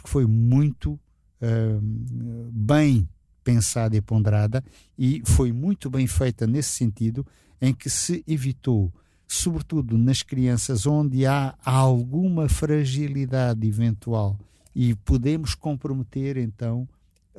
que foi muito bem pensada e ponderada, e foi muito bem feita nesse sentido, em que se evitou, sobretudo nas crianças onde há alguma fragilidade eventual e podemos comprometer então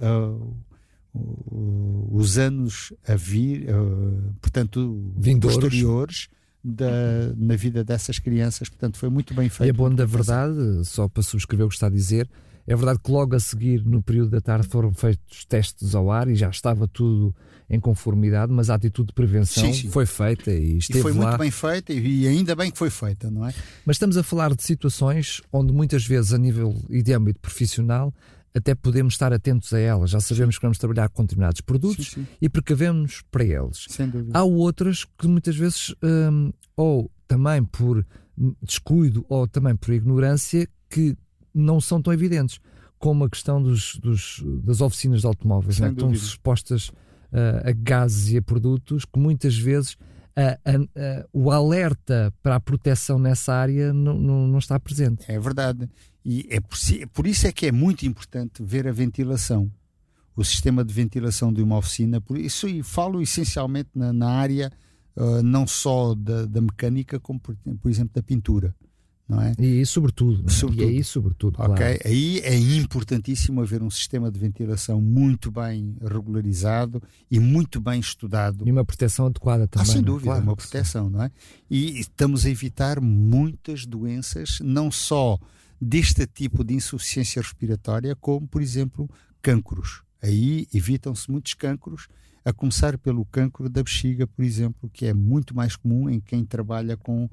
os anos a vir, portanto, vindouros, posteriores na vida dessas crianças. Portanto, foi muito bem feito. E é bom, da verdade, só para subscrever o que está a dizer, é verdade que logo a seguir, no período da tarde, foram feitos testes ao ar e já estava tudo em conformidade, mas a atitude de prevenção foi feita e esteve foi lá. Muito bem feita, e ainda bem que foi feita, não é? Mas estamos a falar de situações onde muitas vezes, a nível e de âmbito profissional, até podemos estar atentos a elas. Já sabemos que vamos trabalhar com determinados produtos e precavemos para eles. Sem dúvida. Há outras que muitas vezes, ou também por descuido ou também por ignorância, que não são tão evidentes, como a questão das oficinas de automóveis, né? Estão expostas a gases e a produtos que muitas vezes o alerta para a proteção nessa área não está presente. É verdade. E por isso é que é muito importante ver a ventilação, o sistema de ventilação de uma oficina. Por isso, e falo essencialmente na área não só da mecânica, como por exemplo da pintura. Não é? E sobretudo, claro. Okay. Aí é importantíssimo haver um sistema de ventilação muito bem regularizado e muito bem estudado. E uma proteção adequada também. Sem dúvida, claro, uma proteção, não é? E estamos a evitar muitas doenças, não só deste tipo de insuficiência respiratória, como, por exemplo, cancros. Aí evitam-se muitos cancros, a começar pelo cancro da bexiga, por exemplo, que é muito mais comum em quem trabalha com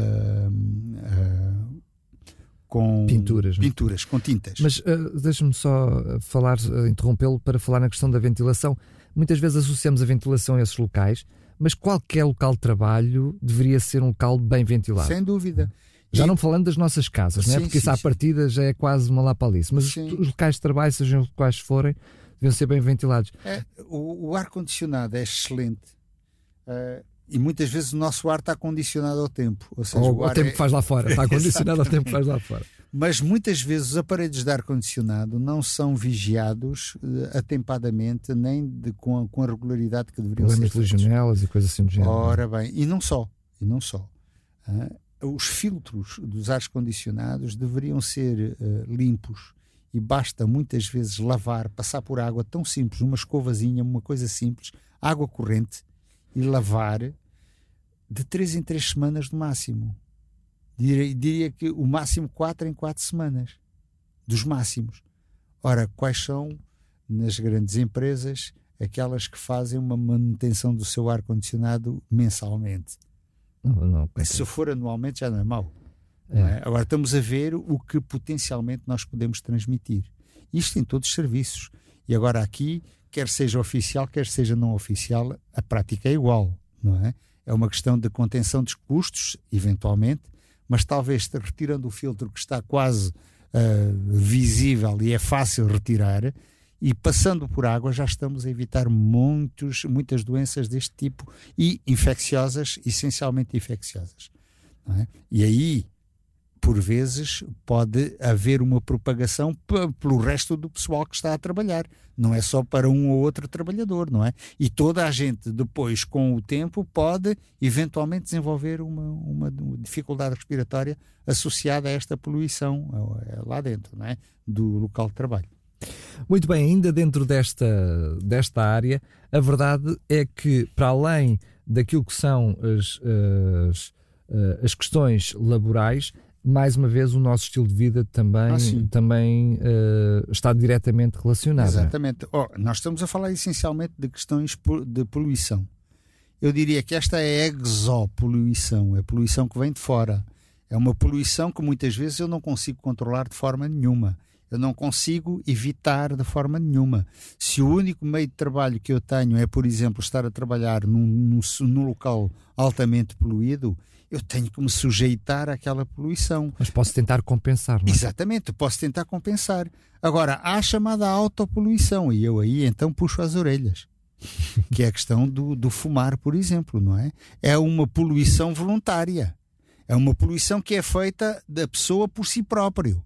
pinturas, com tintas. Mas deixa-me só interrompê-lo para falar na questão da ventilação. Muitas vezes associamos a ventilação a esses locais, mas qualquer local de trabalho deveria ser um local bem ventilado. Sem dúvida. Já não falando das nossas casas, não é? Porque isso à partida já é quase uma lapalice. Mas os locais de trabalho, sejam os quais forem, devem ser bem ventilados. O ar-condicionado é excelente. E muitas vezes o nosso ar está condicionado ao tempo. Ou seja, ao tempo que faz lá fora. Está condicionado ao tempo que faz lá fora. Mas muitas vezes os aparelhos de ar-condicionado não são vigiados atempadamente, nem com a regularidade que deveriam ser. Problemas de legionelas e coisas assim do género. Ora bem, e não só. Os filtros dos ares condicionados deveriam ser limpos, e basta muitas vezes lavar, passar por água tão simples, uma escovazinha, uma coisa simples, água corrente, e lavar de 3 em 3 semanas no máximo. Diria que o máximo 4 em 4 semanas. Dos máximos. Ora, quais são, nas grandes empresas, aquelas que fazem uma manutenção do seu ar-condicionado mensalmente? Não, se for anualmente já não é mau. Não é? Agora estamos a ver o que potencialmente nós podemos transmitir. Isto em todos os serviços. E agora aqui, quer seja oficial, quer seja não oficial, a prática é igual, não é? É uma questão de contenção dos custos, eventualmente, mas talvez retirando o filtro que está quase visível e é fácil retirar, e passando por água já estamos a evitar muitas doenças deste tipo, e infecciosas, essencialmente infecciosas. Não é? E aí, por vezes, pode haver uma propagação pelo resto do pessoal que está a trabalhar. Não é só para um ou outro trabalhador, não é? E toda a gente, depois, com o tempo, pode eventualmente desenvolver uma dificuldade respiratória associada a esta poluição lá dentro, não é? Do local de trabalho. Muito bem, ainda dentro desta área, a verdade é que, para além daquilo que são as questões laborais, mais uma vez o nosso estilo de vida também está diretamente relacionado. Exatamente. Nós estamos a falar essencialmente de questões de poluição. Eu diria que esta é exopoluição, é poluição que vem de fora. É uma poluição que muitas vezes eu não consigo controlar de forma nenhuma. Eu não consigo evitar de forma nenhuma. Se o único meio de trabalho que eu tenho é, por exemplo, estar a trabalhar num local altamente poluído, eu tenho que me sujeitar àquela poluição. Mas posso tentar compensar, não é? Exatamente, posso tentar compensar. Agora, há a chamada autopoluição, e eu aí então puxo as orelhas. Que é a questão do fumar, por exemplo, não é? É uma poluição voluntária. É uma poluição que é feita da pessoa por si próprio.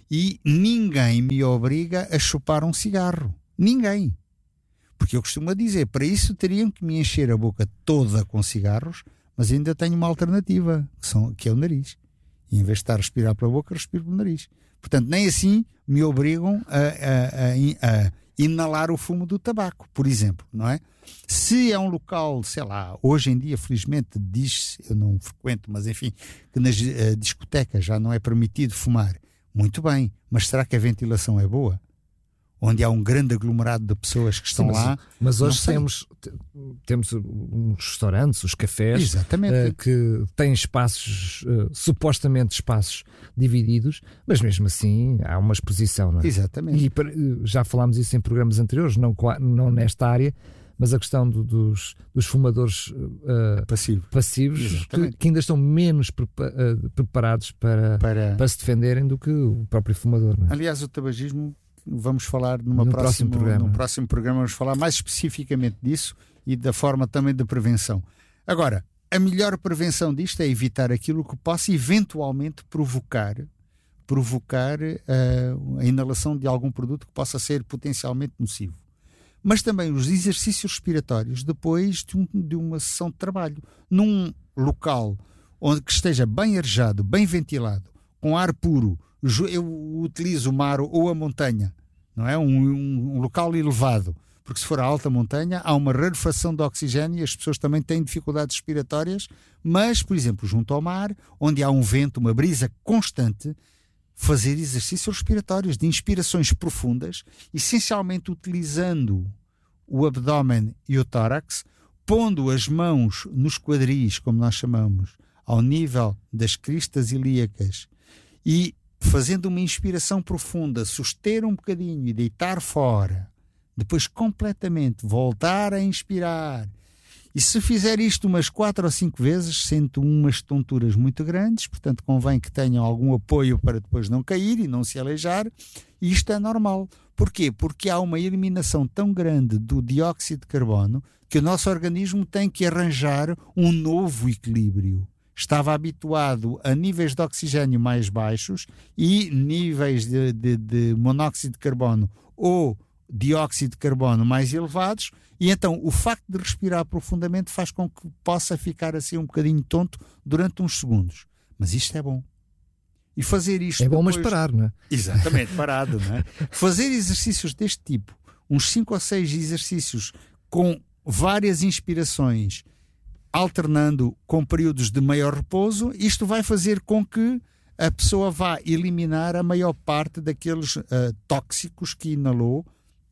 E ninguém me obriga a chupar um cigarro. Ninguém. Porque eu costumo dizer, para isso teriam que me encher a boca toda com cigarros, mas ainda tenho uma alternativa, que é o nariz. E em vez de estar a respirar pela boca, respiro pelo nariz. Portanto, nem assim me obrigam a inalar o fumo do tabaco, por exemplo, não é? Se é um local, sei lá, hoje em dia, felizmente, diz-se, eu não frequento, mas enfim, que nas discotecas já não é permitido fumar. Muito bem, mas será que a ventilação é boa? Onde há um grande aglomerado de pessoas que estão lá. Mas hoje temos uns restaurantes, os cafés, que têm espaços, supostamente espaços divididos, mas mesmo assim há uma exposição, não é? Exatamente. E já falámos isso em programas anteriores, não nesta área, mas a questão dos fumadores passivos que ainda estão menos preparados para se defenderem do que o próprio fumador, não é? Aliás, o tabagismo... Vamos falar num próximo programa, vamos falar mais especificamente disso e da forma também de prevenção. Agora, a melhor prevenção disto é evitar aquilo que possa eventualmente provocar a inalação de algum produto que possa ser potencialmente nocivo. Mas também os exercícios respiratórios depois de uma sessão de trabalho, num local que esteja bem arejado, bem ventilado, com ar puro. Eu utilizo o mar ou a montanha, não é? Um local elevado, porque se for a alta montanha há uma rarefação de oxigênio e as pessoas também têm dificuldades respiratórias, mas, por exemplo, junto ao mar, onde há um vento, uma brisa constante, fazer exercícios respiratórios de inspirações profundas, essencialmente utilizando o abdômen e o tórax, pondo as mãos nos quadris, como nós chamamos, ao nível das cristas ilíacas e fazendo uma inspiração profunda, suster um bocadinho e deitar fora, depois completamente voltar a inspirar. E se fizer isto umas 4 ou 5 vezes, sente umas tonturas muito grandes, portanto convém que tenham algum apoio para depois não cair e não se aleijar, e isto é normal. Porquê? Porque há uma eliminação tão grande do dióxido de carbono que o nosso organismo tem que arranjar um novo equilíbrio. Estava habituado a níveis de oxigênio mais baixos e níveis de monóxido de carbono ou dióxido de carbono mais elevados, e então o facto de respirar profundamente faz com que possa ficar assim um bocadinho tonto durante uns segundos. Mas isto é bom. E fazer isto... É bom, depois... mas parar, não é? Exatamente, parado, não é? Fazer exercícios deste tipo, uns 5 ou 6 exercícios com várias inspirações, alternando com períodos de maior repouso, isto vai fazer com que a pessoa vá eliminar a maior parte daqueles tóxicos que inalou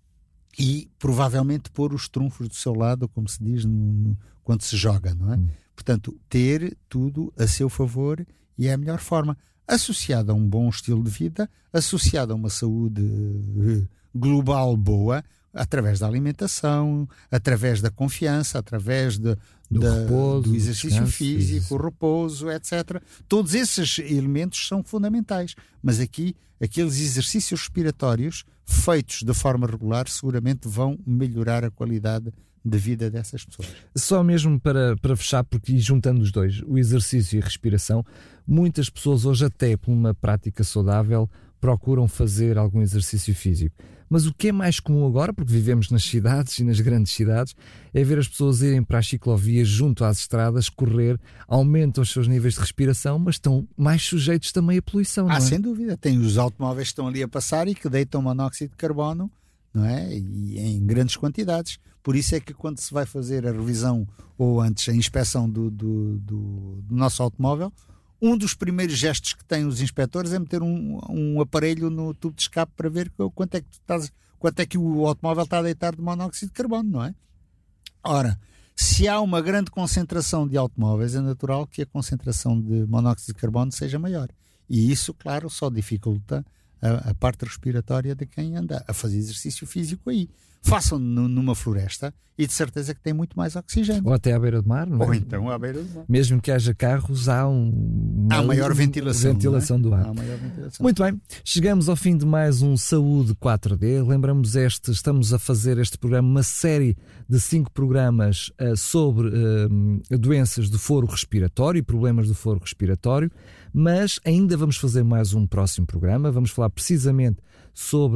e provavelmente pôr os trunfos do seu lado, como se diz quando se joga, não é? Portanto, ter tudo a seu favor e é a melhor forma. Associado a um bom estilo de vida, associado a uma saúde global boa, através da alimentação, através da confiança, através do exercício físico, o repouso, etc. Todos esses elementos são fundamentais. Mas aqui, aqueles exercícios respiratórios feitos de forma regular seguramente vão melhorar a qualidade de vida dessas pessoas. Só mesmo para fechar, porque juntando os dois, o exercício e a respiração, muitas pessoas hoje até por uma prática saudável procuram fazer algum exercício físico. Mas o que é mais comum agora, porque vivemos nas cidades e nas grandes cidades, é ver as pessoas irem para as ciclovias junto às estradas, correr, aumentam os seus níveis de respiração, mas estão mais sujeitos também à poluição, não é? Sem dúvida. Tem os automóveis que estão ali a passar e que deitam monóxido de carbono, não é? E em grandes quantidades. Por isso é que quando se vai fazer a revisão ou antes a inspeção do nosso automóvel, um dos primeiros gestos que têm os inspectores é meter um aparelho no tubo de escape para ver quanto é que o automóvel está a deitar de monóxido de carbono, não é? Ora, se há uma grande concentração de automóveis, é natural que a concentração de monóxido de carbono seja maior. E isso, claro, só dificulta a parte respiratória de quem anda a fazer exercício físico aí. façam numa floresta e de certeza que tem muito mais oxigênio. Ou até à beira do mar, não é? Ou então à beira do mar. Mesmo que haja carros, há maior ventilação, do ar. Há maior ventilação. Muito bem, chegamos ao fim de mais um Saúde 4D. Lembramos estamos a fazer este programa, uma série de 5 programas sobre doenças do foro respiratório e problemas do foro respiratório, mas ainda vamos fazer mais um próximo programa. Vamos falar precisamente sobre